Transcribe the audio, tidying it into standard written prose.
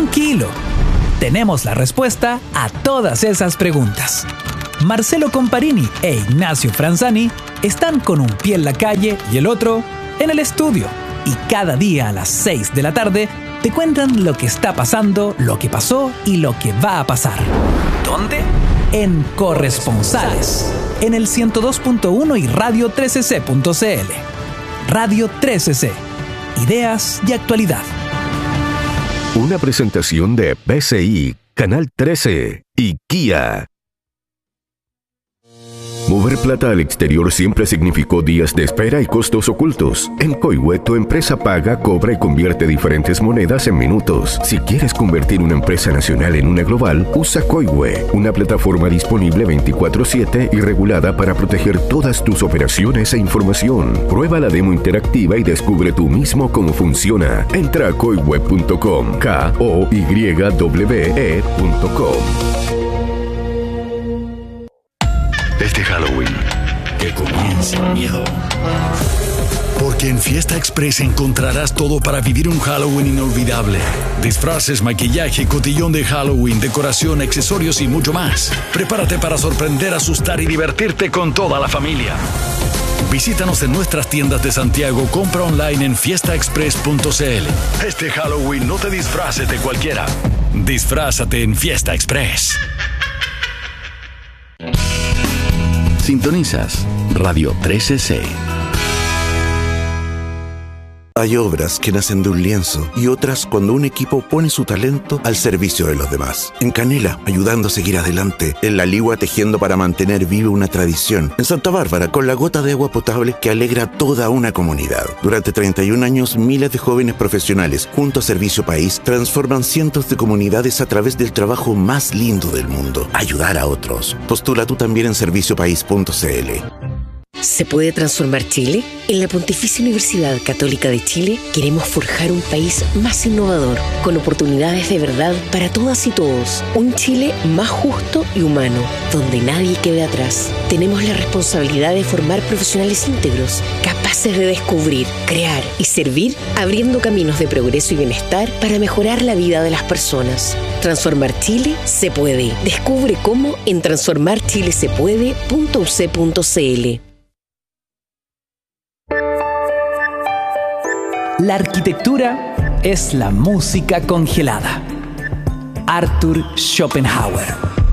Tranquilo, tenemos la respuesta a todas esas preguntas. Marcelo Comparini e Ignacio Franzani están con un pie en la calle y el otro en el estudio. Y cada día a las 6 de la tarde te cuentan lo que está pasando, lo que pasó y lo que va a pasar. ¿Dónde? En Corresponsales, en el 102.1 y Radio 13C.cl. Radio 13C. Ideas y actualidad. Una presentación de PCI, Canal 13 y Kia. Mover plata al exterior siempre significó días de espera y costos ocultos. En Coihue, tu empresa paga, cobra y convierte diferentes monedas en minutos. Si quieres convertir una empresa nacional en una global, usa Coihue, una plataforma disponible 24/7 y regulada para proteger todas tus operaciones e información. Prueba la demo interactiva y descubre tú mismo cómo funciona. Entra a coihue.com, koywe.com. Este Halloween, que comience el miedo. Porque en Fiesta Express encontrarás todo para vivir un Halloween inolvidable. Disfraces, maquillaje, cotillón de Halloween, decoración, accesorios y mucho más. Prepárate para sorprender, asustar y divertirte con toda la familia. Visítanos en nuestras tiendas de Santiago, compra online en fiestaexpress.cl. Este Halloween no te disfraces de cualquiera. Disfrázate en Fiesta Express. Sintonizas Radio 13C. Hay obras que nacen de un lienzo y otras cuando un equipo pone su talento al servicio de los demás. En Canela, ayudando a seguir adelante. En La Ligua, tejiendo para mantener viva una tradición. En Santa Bárbara, con la gota de agua potable que alegra a toda una comunidad. Durante 31 años, miles de jóvenes profesionales, junto a Servicio País, transforman cientos de comunidades a través del trabajo más lindo del mundo. Ayudar a otros. Postula tú también en serviciopaís.cl. ¿Se puede transformar Chile? En la Pontificia Universidad Católica de Chile queremos forjar un país más innovador, con oportunidades de verdad para todas y todos. Un Chile más justo y humano, donde nadie quede atrás. Tenemos la responsabilidad de formar profesionales íntegros, capaces de descubrir, crear y servir, abriendo caminos de progreso y bienestar para mejorar la vida de las personas. Transformar Chile se puede. Descubre cómo en transformarchilesepuede.uc.cl. La arquitectura es la música congelada. Arthur Schopenhauer.